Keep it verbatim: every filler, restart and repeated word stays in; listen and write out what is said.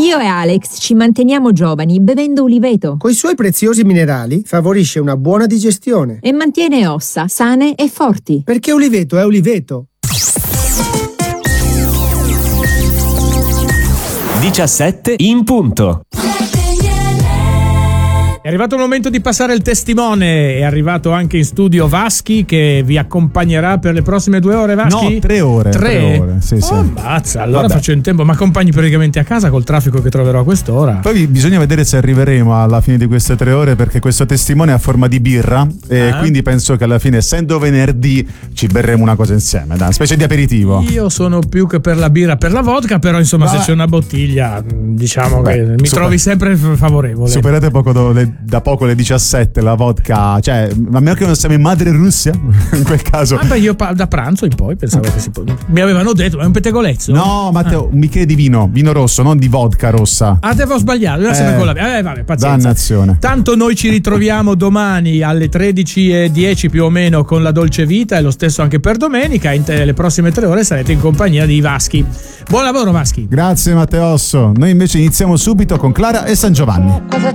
Io e Alex ci manteniamo giovani bevendo uliveto. Coi suoi preziosi minerali favorisce una buona digestione e mantiene ossa sane e forti. Perché uliveto è uliveto. diciassette in punto. È arrivato il momento di passare il testimone. È arrivato anche in studio Vaschi, che vi accompagnerà per le prossime due ore. Vaschi? No, tre ore. Tre? tre ore. Sì, sì. Oh, ammazza, allora Vabbè. faccio in tempo. Ma accompagni praticamente a casa col traffico che troverò a quest'ora. Poi bisogna vedere se arriveremo alla fine di queste tre ore, perché questo testimone è a forma di birra e Ah. quindi penso che alla fine, essendo venerdì, ci berremo una cosa insieme, dai, una specie di aperitivo. Io sono più che per la birra, per la vodka, però insomma Vabbè. se c'è una bottiglia, diciamo Beh, che mi super- trovi sempre f- favorevole. Superate poco do- le- da poco le diciassette, la vodka, cioè, a meno che non siamo in madre Russia, in quel caso. Ah, beh, io pa- da pranzo in poi pensavo che si po- mi avevano detto, ma è un pettegolezzo? No, Matteo, un bicchiere di vino, vino rosso, non di vodka rossa. Ah, devo sbagliare, deve essere con la... eh, vabbè, pazienza. Dannazione. Tanto noi ci ritroviamo domani alle tredici e dieci più o meno con la Dolce Vita, e lo stesso anche per domenica. In te- le prossime tre ore sarete in compagnia di Vaschi. Buon lavoro Vaschi. Grazie Matteosso. Noi invece iniziamo subito con Clara e San Giovanni.